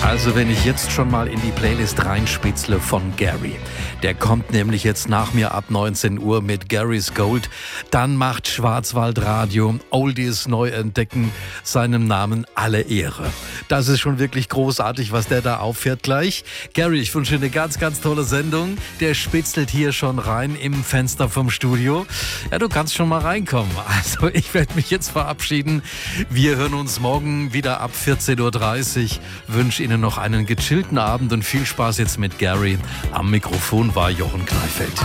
Also wenn ich jetzt schon mal in die Playlist reinspitzle von Gary, der kommt nämlich jetzt nach mir ab 19 Uhr mit Gary's Gold, dann macht Schwarzwaldradio Oldies neu entdecken seinem Namen alle Ehre. Das ist schon wirklich großartig, was der da auffährt gleich. Gary, ich wünsche dir eine ganz, ganz tolle Sendung. Der spitzelt hier schon rein im Fenster vom Studio. Ja, du kannst schon mal reinkommen. Also ich werde mich jetzt verabschieden. Wir hören uns morgen wieder ab 14.30 Uhr. Wünsche Ihnen noch einen gechillten Abend und viel Spaß jetzt mit Gary. Am Mikrofon war Jochen Kleifeld.